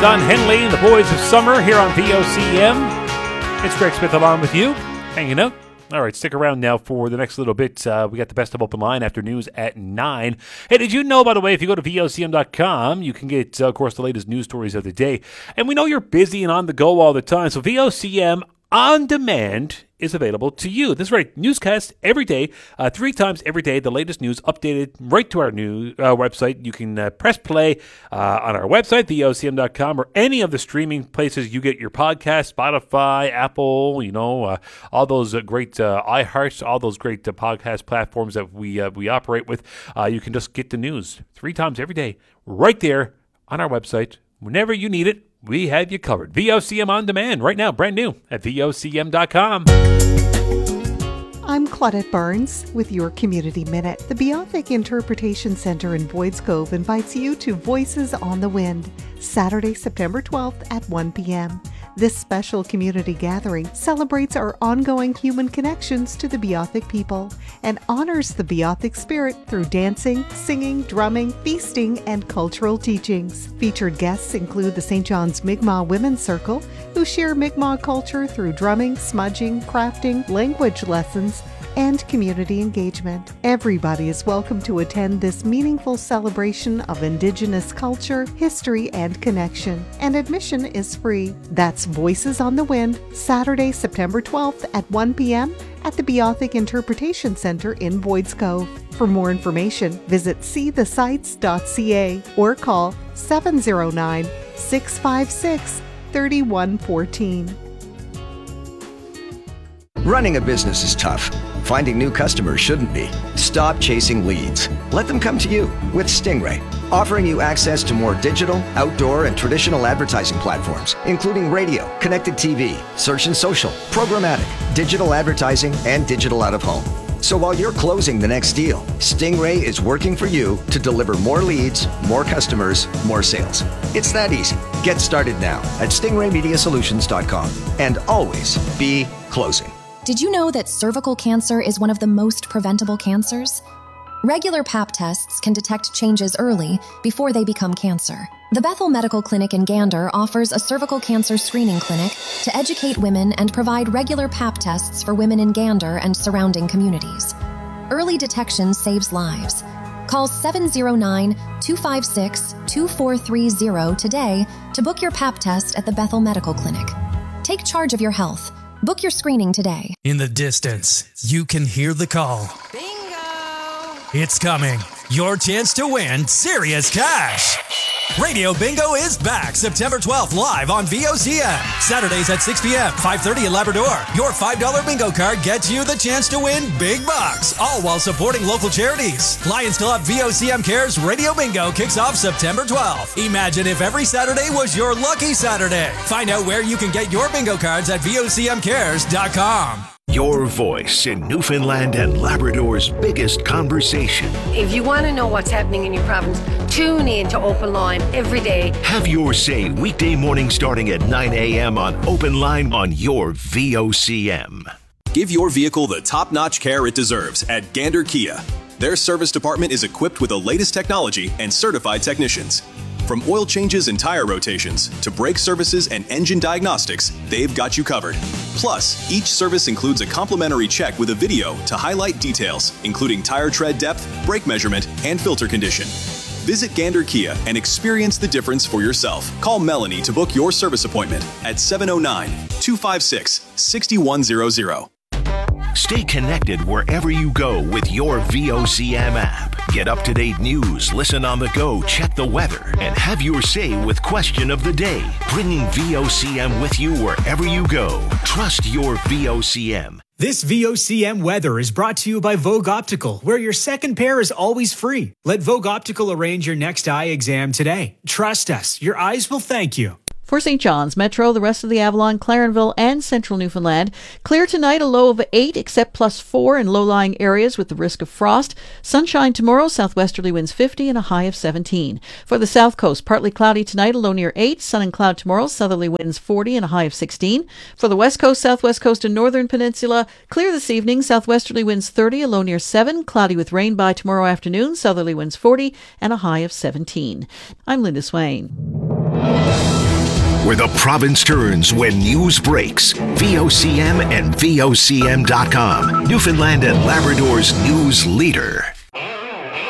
Don Henley and the Boys of Summer here on VOCM. It's Greg Smith along with you, hanging out. All right, stick around now for the next little bit. We got the best of Open Line after news at 9. Hey, did you know, by the way, if you go to VOCM.com, you can get, of course, the latest news stories of the day. And we know you're busy and on the go all the time, so VOCM On Demand is available to you. This is right, newscast every day, 3 times every day, the latest news updated right to our new website. You can press play on our website, VOCM.com, or any of the streaming places you get your podcast, Spotify, Apple, all those great iHearts, all those great podcast platforms that we operate with. You can just get the news 3 times every day right there on our website. Whenever you need it, we have you covered. VOCM On Demand, right now, brand new at VOCM.com. I'm Claudette Barnes with your Community Minute. The Beothic Interpretation Center in Boyd's Cove invites you to Voices on the Wind, Saturday, September 12th at 1 p.m. This special community gathering celebrates our ongoing human connections to the Beothic people and honors the Beothic spirit through dancing, singing, drumming, feasting, and cultural teachings. Featured guests include the St. John's Mi'kmaq Women's Circle, who share Mi'kmaq culture through drumming, smudging, crafting, language lessons, and community engagement. Everybody is welcome to attend this meaningful celebration of Indigenous culture, history, and connection. And admission is free. That's Voices on the Wind, Saturday, September 12th at 1 p.m. at the Beothic Interpretation Center in Boyd's Cove. For more information, visit seethesites.ca or call 709-656-3114. Running a business is tough. Finding new customers shouldn't be. Stop chasing leads. Let them come to you with Stingray, offering you access to more digital, outdoor, and traditional advertising platforms, including radio, connected TV, search and social, programmatic, digital advertising, and digital out-of-home. So while you're closing the next deal, Stingray is working for you to deliver more leads, more customers, more sales. It's that easy. Get started now at stingraymediasolutions.com and always be closing. Did you know that cervical cancer is one of the most preventable cancers? Regular Pap tests can detect changes early before they become cancer. The Bethel Medical Clinic in Gander offers a cervical cancer screening clinic to educate women and provide regular Pap tests for women in Gander and surrounding communities. Early detection saves lives. Call 709-256-2430 today to book your Pap test at the Bethel Medical Clinic. Take charge of your health. Book your screening today. In the distance, you can hear the call. Bingo! It's coming. Your chance to win serious cash. Radio Bingo is back September 12th live on VOCM. Saturdays at 6 p.m., 5:30 in Labrador. Your $5 bingo card gets you the chance to win big bucks, all while supporting local charities. Lions Club VOCM Cares Radio Bingo kicks off September 12th. Imagine if every Saturday was your lucky Saturday. Find out where you can get your bingo cards at VOCMcares.com. Your voice in Newfoundland and Labrador's biggest conversation. If you want to know what's happening in your province, tune in to Open Line every day. Have your say weekday morning starting at 9 a.m. on Open Line on your VOCM. Give your vehicle the top-notch care it deserves at Gander Kia. Their service department is equipped with the latest technology and certified technicians. From oil changes and tire rotations to brake services and engine diagnostics, they've got you covered. Plus, each service includes a complimentary check with a video to highlight details, including tire tread depth, brake measurement, and filter condition. Visit Gander Kia and experience the difference for yourself. Call Melanie to book your service appointment at 709-256-6100. Stay connected wherever you go with your VOCM app. Get up-to-date news, listen on the go, check the weather, and have your say with Question of the Day. Bringing VOCM with you wherever you go. Trust your VOCM. This VOCM weather is brought to you by Vogue Optical, where your second pair is always free. Let Vogue Optical arrange your next eye exam today. Trust us, your eyes will thank you. For St. John's, Metro, the rest of the Avalon, Clarenville, and Central Newfoundland. Clear tonight, a low of 8, except +4 in low-lying areas with the risk of frost. Sunshine tomorrow, southwesterly winds 50 and a high of 17. For the South Coast, partly cloudy tonight, a low near 8. Sun and cloud tomorrow, southerly winds 40 and a high of 16. For the West Coast, Southwest Coast, and Northern Peninsula, clear this evening, southwesterly winds 30, a low near 7. Cloudy with rain by tomorrow afternoon, southerly winds 40 and a high of 17. I'm Linda Swain. where the province turns when news breaks. VOCM and VOCM.com, Newfoundland and Labrador's news leader.